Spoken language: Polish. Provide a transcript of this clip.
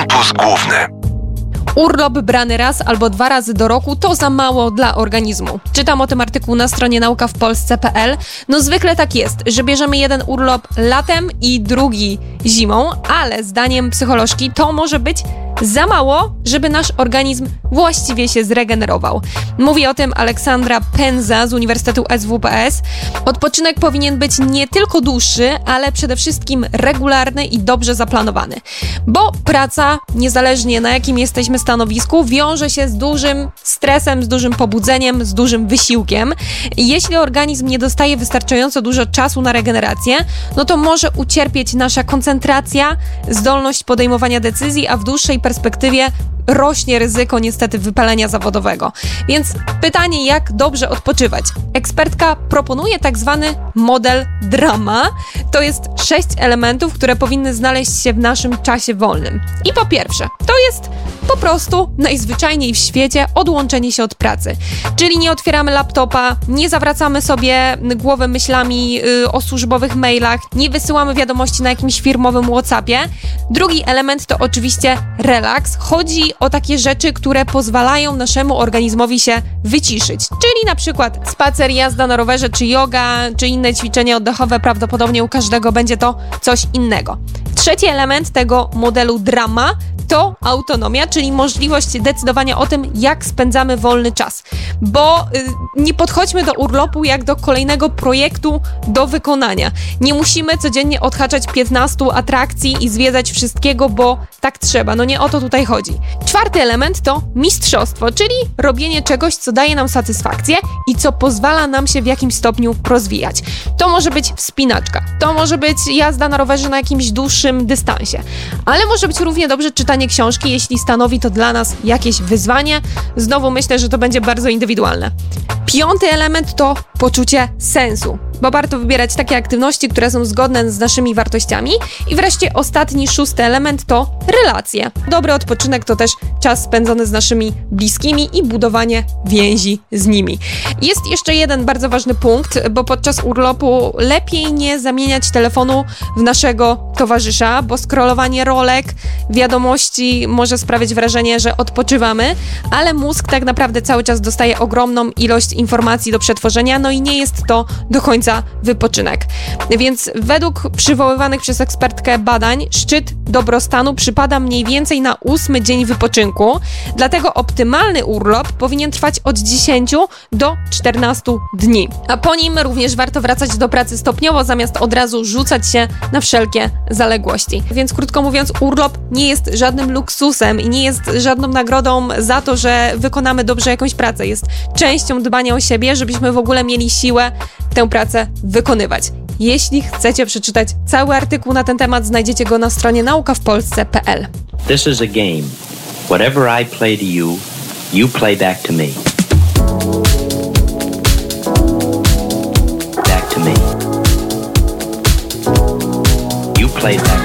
Kampus Główny. Urlop brany raz albo 2 razy do roku to za mało dla organizmu. Czytam o tym artykuł na stronie naukawpolsce.pl. No zwykle tak jest, że bierzemy jeden urlop latem i drugi zimą, ale zdaniem psycholożki to może być za mało, żeby nasz organizm właściwie się zregenerował. Mówi o tym Aleksandra Penza z Uniwersytetu SWPS. Odpoczynek powinien być nie tylko dłuższy, ale przede wszystkim regularny i dobrze zaplanowany. Bo praca, niezależnie na jakim jesteśmy stanowisku, wiąże się z dużym stresem, z dużym pobudzeniem, z dużym wysiłkiem. Jeśli organizm nie dostaje wystarczająco dużo czasu na regenerację, no to może ucierpieć nasza koncentracja, zdolność podejmowania decyzji, a w dłuższej perspektywie rośnie ryzyko niestety wypalenia zawodowego. Więc pytanie, jak dobrze odpoczywać? Ekspertka proponuje tak zwany model DRAMA. To jest 6 elementów, które powinny znaleźć się w naszym czasie wolnym. I po pierwsze, to jest po prostu najzwyczajniej w świecie odłączenie się od pracy. Czyli nie otwieramy laptopa, nie zawracamy sobie głowy myślami o służbowych mailach, nie wysyłamy wiadomości na jakimś firmowym WhatsAppie. Drugi element to oczywiście relaks. Chodzi o takie rzeczy, które pozwalają naszemu organizmowi się wyciszyć. Czyli na przykład spacer, jazda na rowerze, czy yoga, czy inne ćwiczenia oddechowe. Prawdopodobnie u każdego będzie to coś innego. Trzeci element tego modelu DRAMA to autonomia, czyli możliwość decydowania o tym, jak spędzamy wolny czas. Bo nie podchodźmy do urlopu jak do kolejnego projektu do wykonania. Nie musimy codziennie odhaczać 15 atrakcji i zwiedzać wszystkiego, bo tak trzeba. No nie o to tutaj chodzi. Czwarty element to mistrzostwo, czyli robienie czegoś, co daje nam satysfakcję i co pozwala nam się w jakimś stopniu rozwijać. To może być wspinaczka, to może być jazda na rowerze na jakimś dłuższym dystansie, ale może być równie dobrze czytanie książki, jeśli stanowi to dla nas jakieś wyzwanie. Znowu myślę, że to będzie bardzo indywidualne. Piąty element to poczucie sensu, bo warto wybierać takie aktywności, które są zgodne z naszymi wartościami. I wreszcie ostatni, szósty element to relacje. Dobry odpoczynek to też czas spędzony z naszymi bliskimi i budowanie więzi z nimi. Jest jeszcze jeden bardzo ważny punkt, bo podczas urlopu lepiej nie zamieniać telefonu w naszego towarzysza, bo scrollowanie rolek, wiadomości może sprawiać wrażenie, że odpoczywamy, ale mózg tak naprawdę cały czas dostaje ogromną ilość informacji do przetworzenia, no i nie jest to do końca wypoczynek. Więc według przywoływanych przez ekspertkę badań szczyt dobrostanu przypada mniej więcej na 8 dzień wypoczynku, dlatego optymalny urlop powinien trwać od 10 do 14 dni. A po nim również warto wracać do pracy stopniowo, zamiast od razu rzucać się na wszelkie zaległości. Więc krótko mówiąc, urlop nie jest żadnym luksusem i nie jest żadną nagrodą za to, że wykonamy dobrze jakąś pracę. Jest częścią dbania o siebie, żebyśmy w ogóle mieli siłę tę pracę wykonywać. Jeśli chcecie przeczytać cały artykuł na ten temat, znajdziecie go na stronie naukawpolsce.pl. This is a game. Whatever I play to you, you play back to me. Back to me. You play back